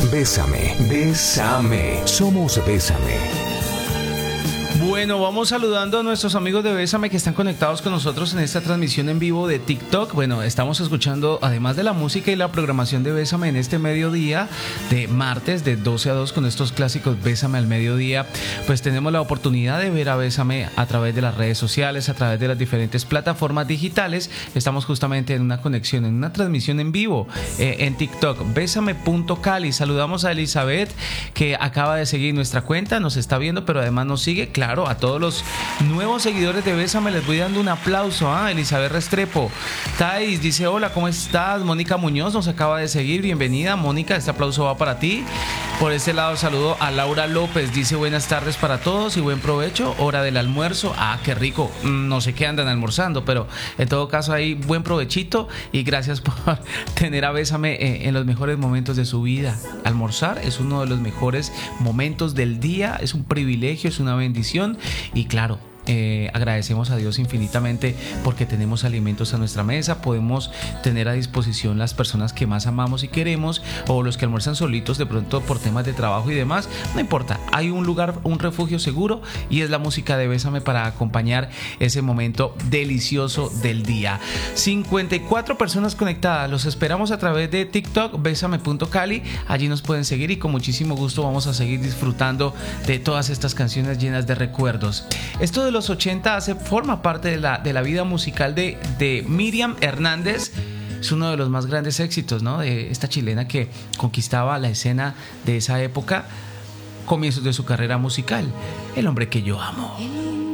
Bésame, bésame. Somos Bésame. Bueno, vamos saludando a nuestros amigos de Bésame que están conectados con nosotros en esta transmisión en vivo de TikTok. Bueno, estamos escuchando, además de la música y la programación de Bésame en este mediodía de martes de 12 a 2 con estos clásicos Bésame al mediodía, pues tenemos la oportunidad de ver a Bésame a través de las redes sociales, a través de las diferentes plataformas digitales. Estamos justamente en una conexión, en una transmisión en vivo en TikTok, bésame.cali. Saludamos a Elizabeth que acaba de seguir nuestra cuenta, nos está viendo, pero además nos sigue. Claro, a todos los nuevos seguidores de Bésame les voy dando un aplauso. Elizabeth Restrepo. Thais dice: hola, ¿cómo estás? Mónica Muñoz nos acaba de seguir. Bienvenida, Mónica. Este aplauso va para ti. Por este lado saludo a Laura López. Dice: buenas tardes para todos y buen provecho. Hora del almuerzo. Qué rico. No sé qué andan almorzando, pero en todo caso ahí buen provechito y gracias por tener a Bésame en los mejores momentos de su vida. Almorzar es uno de los mejores momentos del día. Es un privilegio, es una bendición. Y claro, agradecemos a Dios infinitamente porque tenemos alimentos a nuestra mesa, podemos tener a disposición las personas que más amamos y queremos, o los que almuerzan solitos de pronto por temas de trabajo y demás. No importa, hay un lugar, un refugio seguro, y es la música de Bésame para acompañar ese momento delicioso del día. 54 personas conectadas, los esperamos a través de TikTok, bésame.cali. Allí nos pueden seguir y con muchísimo gusto vamos a seguir disfrutando de todas estas canciones llenas de recuerdos. Esto de los 80 forma parte de la vida musical de Miriam Hernández. Es uno de los más grandes éxitos, ¿no? De esta chilena que conquistaba la escena de esa época, comienzos de su carrera musical. El hombre que yo amo.